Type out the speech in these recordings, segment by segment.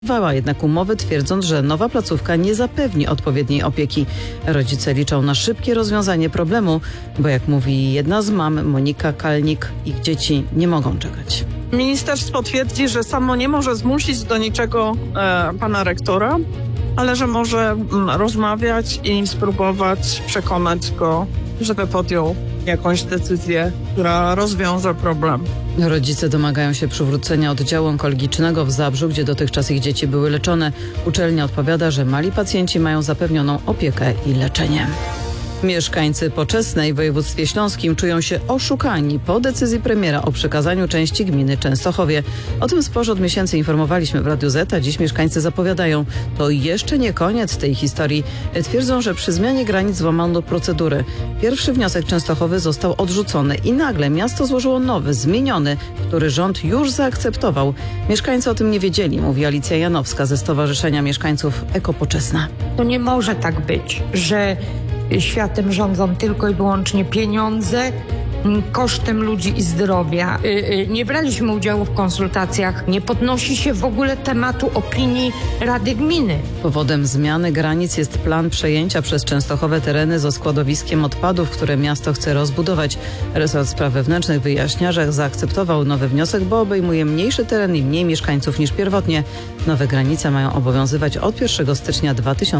Wała jednak umowy, twierdząc, że nowa placówka nie zapewni odpowiedniej opieki. Rodzice liczą na szybkie rozwiązanie problemu, bo jak mówi jedna z mam, Monika Kalnik, ich dzieci nie mogą czekać. Ministerstwo twierdzi, że samo nie może zmusić do niczego pana rektora, ale że może rozmawiać i spróbować przekonać go, żeby podjął jakąś decyzję, która rozwiąże problem. Rodzice domagają się przywrócenia oddziału onkologicznego w Zabrzu, gdzie dotychczas ich dzieci były leczone. Uczelnia odpowiada, że mali pacjenci mają zapewnioną opiekę i leczenie. Mieszkańcy Poczesnej w województwie śląskim czują się oszukani po decyzji premiera o przekazaniu części gminy Częstochowie. O tym sporze od miesięcy informowaliśmy w Radiu Z, a dziś mieszkańcy zapowiadają, to jeszcze nie koniec tej historii. Twierdzą, że przy zmianie granic złamano procedury. Pierwszy wniosek Częstochowy został odrzucony i nagle miasto złożyło nowy, zmieniony, który rząd już zaakceptował. Mieszkańcy o tym nie wiedzieli, mówi Alicja Janowska ze Stowarzyszenia Mieszkańców Ekopoczesna. To nie może tak być, że światem rządzą tylko i wyłącznie pieniądze kosztem ludzi i zdrowia. Nie braliśmy udziału w konsultacjach, nie podnosi się w ogóle tematu opinii Rady Gminy. Powodem zmiany granic jest plan przejęcia przez Częstochowe tereny ze składowiskiem odpadów, które miasto chce rozbudować. Resort Spraw Wewnętrznych wyjaśnia, że zaakceptował nowy wniosek, bo obejmuje mniejszy teren i mniej mieszkańców niż pierwotnie. Nowe granice mają obowiązywać od 1 stycznia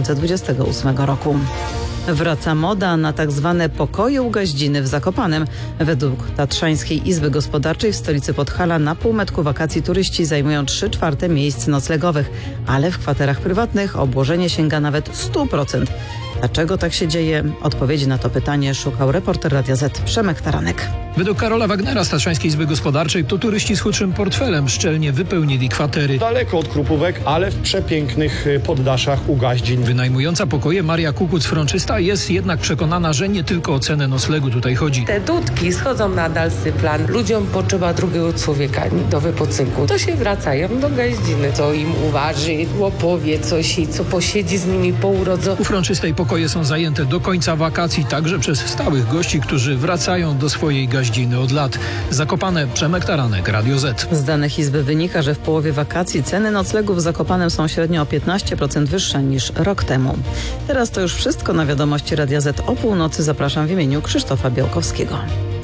2028 roku. Wraca moda na tak zwane pokoje u Gaździny w Zakopanem. Według Tatrzańskiej Izby Gospodarczej w stolicy Podhala na półmetku wakacji turyści zajmują 3/4 miejsc noclegowych, ale w kwaterach prywatnych obłożenie sięga nawet 100%. Dlaczego tak się dzieje? Odpowiedzi na to pytanie szukał reporter Radia Z Przemek Taranek. Według Karola Wagnera z Tatrzańskiej Izby Gospodarczej to turyści z chudszym portfelem szczelnie wypełnili kwatery. Daleko od Krupówek, ale w przepięknych poddaszach u Gaździn. Wynajmująca pokoje Maria Kukuc-Frączysta jest jednak przekonana, że nie tylko o cenę noclegu tutaj chodzi. Te dudki schodzą na dalszy plan. Ludziom potrzeba drugiego człowieka do wypoczynku. To się wracają do Gaździny. Co im uważy, opowie coś i co posiedzi z nimi po urodze. U Frączystej pokoje są zajęte do końca wakacji, także przez stałych gości, którzy wracają do swojej Gaździny od lat. Zakopane, Przemek Taranek, Radio Z. Z danych Izby wynika, że w połowie wakacji ceny noclegów w Zakopanem są średnio o 15% wyższe niż rok temu. Teraz to już wszystko na wiadomości Radia Z o północy. Zapraszam w imieniu Krzysztofa Białkowskiego.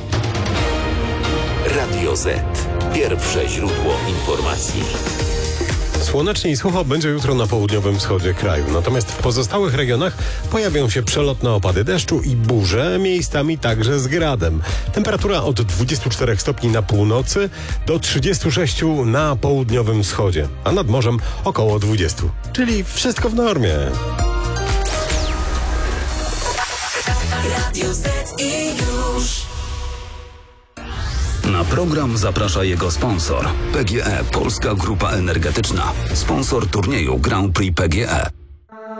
Radio Z. Pierwsze źródło informacji. Słonecznie i sucho będzie jutro na południowym wschodzie kraju. Natomiast w pozostałych regionach pojawią się przelotne opady deszczu i burze, miejscami także z gradem. Temperatura od 24 stopni na północy do 36 na południowym wschodzie, a nad morzem około 20. Czyli wszystko w normie. Radio Z i już. Na program zaprasza jego sponsor. PGE, Polska Grupa Energetyczna. Sponsor turnieju Grand Prix PGE.